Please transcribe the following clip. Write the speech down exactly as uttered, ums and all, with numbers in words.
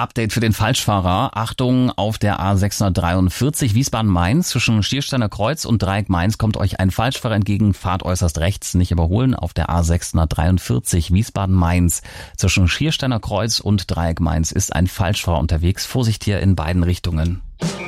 Update für den Falschfahrer. Achtung, auf der A sechshundertdreiundvierzig Wiesbaden-Mainz zwischen Schiersteiner Kreuz und Dreieck Mainz kommt euch ein Falschfahrer entgegen. Fahrt äußerst rechts, nicht überholen. Auf der A sechshundertdreiundvierzig Wiesbaden-Mainz zwischen Schiersteiner Kreuz und Dreieck Mainz ist ein Falschfahrer unterwegs. Vorsicht hier in beiden Richtungen.